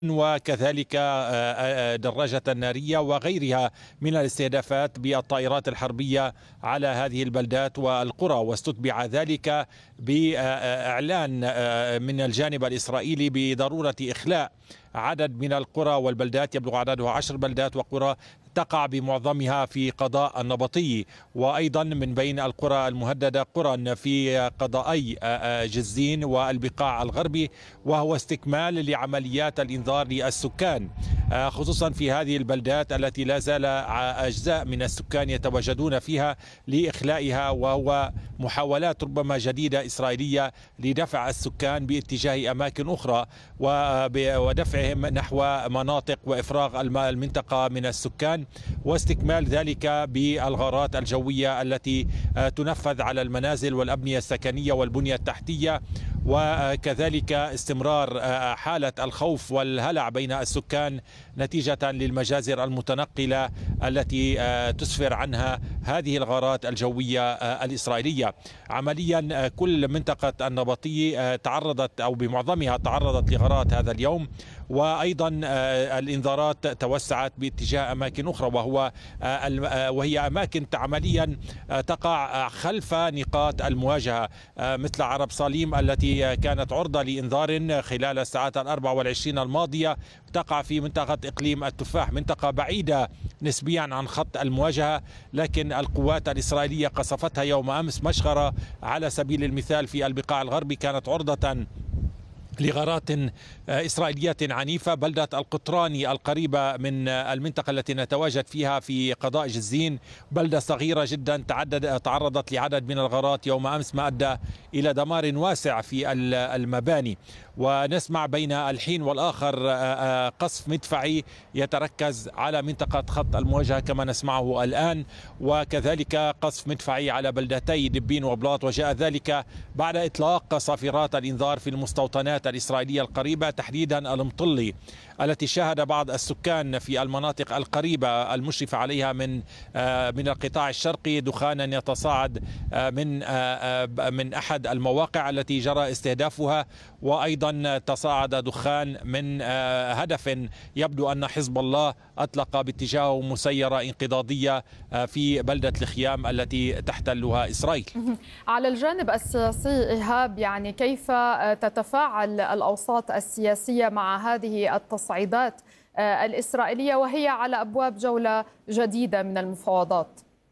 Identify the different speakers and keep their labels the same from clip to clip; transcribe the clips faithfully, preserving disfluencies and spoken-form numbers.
Speaker 1: وكذلك دراجة نارية وغيرها من الاستهدافات بالطائرات الحربية على هذه البلدات والقرى، واستتبع ذلك بإعلان من الجانب الإسرائيلي بضرورة إخلاء عدد من القرى والبلدات يبلغ عددها عشر بلدات وقرى تقع بمعظمها في قضاء النبطي، وأيضا من بين القرى المهددة قرى في قضائي جزين والبقاع الغربي، وهو استكمال لعمليات الإنذار للسكان خصوصا في هذه البلدات التي لا زال أجزاء من السكان يتواجدون فيها لإخلائها، وهو محاولات ربما جديدة إسرائيلية لدفع السكان باتجاه أماكن أخرى ودفعهم نحو مناطق وإفراغ المنطقة من السكان، واستكمال ذلك بالغارات الجوية التي تنفذ على المنازل والأبنية السكنية والبنية التحتية، وكذلك استمرار حالة الخوف والهلع بين السكان نتيجة للمجازر المتنقلة التي تسفر عنها هذه الغارات الجوية الإسرائيلية. عمليا كل منطقة النبطي تعرضت أو بمعظمها تعرضت لغارات هذا اليوم، وأيضا الإنذارات توسعت باتجاه أماكن أخرى، وهو وهي أماكن عمليا تقع خلف نقاط المواجهة، مثل عرب صاليم التي كانت عرضة لإنذار خلال الساعات الأربع والعشرين الماضية، تقع في منطقة إقليم التفاح، منطقة بعيدة نسبيا عن خط المواجهة، لكن القوات الإسرائيلية قصفتها يوم أمس مشغرة على سبيل المثال في البقاع الغربي كانت عرضة لغارات إسرائيلية عنيفة. بلدة القطراني القريبة من المنطقة التي نتواجد فيها في قضاء جزين بلدة صغيرة جدا تعدد تعرضت لعدد من الغارات يوم أمس ما أدى إلى دمار واسع في المباني، ونسمع بين الحين والآخر قصف مدفعي يتركز على منطقة خط المواجهة كما نسمعه الآن، وكذلك قصف مدفعي على بلدتي دبين وبلاط، وجاء ذلك بعد إطلاق صافرات الإنذار في المستوطنات الإسرائيلية القريبة تحديدا المطلي التي شاهد بعض السكان في المناطق القريبة المشرفة عليها من من القطاع الشرقي دخانا يتصاعد من من أحد المواقع التي جرى استهدافها، وأيضا تصاعد دخان من هدف يبدو أن حزب الله أطلق باتجاهه مسيرة انقضاضية في بلدة الخيام التي تحتلها إسرائيل.
Speaker 2: على الجانب السياسي إيهاب، يعني كيف تتفاعل الأوساط السياسية مع هذه التصعيدات الإسرائيلية وهي على أبواب جولة جديدة من المفاوضات؟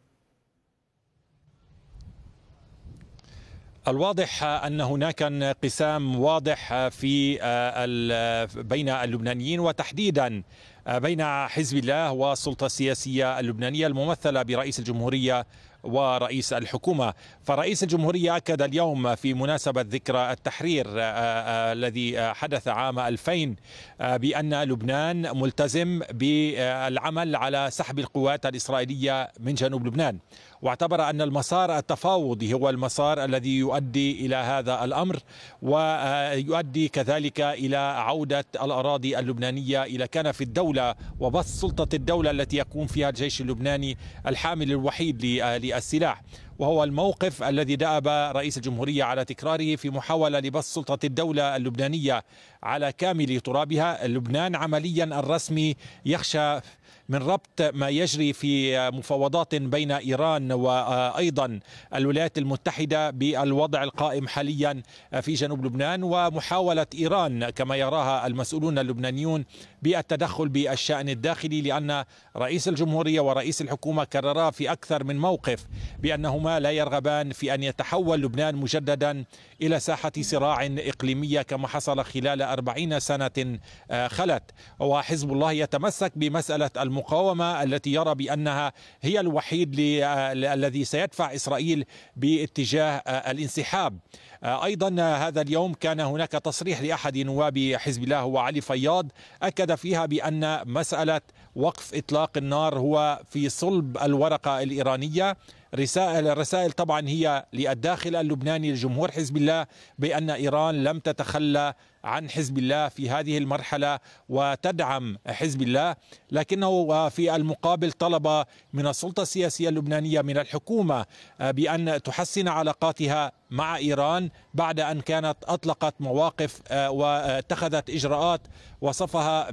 Speaker 1: الواضح أن هناك انقسام واضح في بين اللبنانيين وتحديدا بين حزب الله والسلطة السياسية اللبنانية الممثلة برئيس الجمهورية ورئيس الحكومة. فرئيس الجمهورية أكد اليوم في مناسبة ذكرى التحرير الذي حدث عام ألفين بأن لبنان ملتزم بالعمل على سحب القوات الإسرائيلية من جنوب لبنان، واعتبر أن المسار التفاوضي هو المسار الذي يؤدي إلى هذا الأمر، ويؤدي كذلك إلى عودة الأراضي اللبنانية إلى كنف الدولة وبسط سلطة الدولة التي يكون فيها الجيش اللبناني الحامل الوحيد للسلاح، وهو الموقف الذي دأب رئيس الجمهورية على تكراره في محاولة لبسط سلطة الدولة اللبنانية على كامل ترابها. لبنان عمليا الرسمي يخشى من ربط ما يجري في مفاوضات بين إيران وأيضا الولايات المتحدة بالوضع القائم حاليا في جنوب لبنان، ومحاولة إيران كما يراها المسؤولون اللبنانيون بالتدخل بالشأن الداخلي، لأن رئيس الجمهورية ورئيس الحكومة كررا في أكثر من موقف بأنهما لا يرغبان في أن يتحول لبنان مجددا إلى ساحة صراع إقليمية كما حصل خلال أربعين سنة خلت. وحزب الله يتمسك بمسألة المقاومة التي يرى بأنها هي الوحيد الذي سيدفع إسرائيل باتجاه الانسحاب. أيضا هذا اليوم كان هناك تصريح لأحد نواب حزب الله هو علي فياض أكد فيها بأن مسألة وقف إطلاق النار هو في صلب الورقة الإيرانية. رسائل الرسائل طبعا هي للداخل اللبناني لجمهور حزب الله بأن إيران لم تتخلى عن حزب الله في هذه المرحلة وتدعم حزب الله، لكنه في المقابل طلب من السلطة السياسية اللبنانية من الحكومة بأن تحسن علاقاتها مع إيران بعد أن كانت أطلقت مواقف واتخذت إجراءات وصفها